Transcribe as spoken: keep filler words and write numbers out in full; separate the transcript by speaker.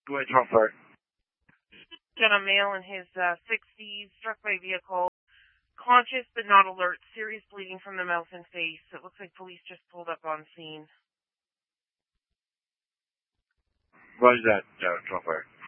Speaker 1: Go ahead, twelve fire.
Speaker 2: Got a male in his uh, sixties, struck by a vehicle, conscious but not alert, serious bleeding from the mouth and face. It looks like police just pulled up on scene.
Speaker 1: Roger that, uh, twelve fire.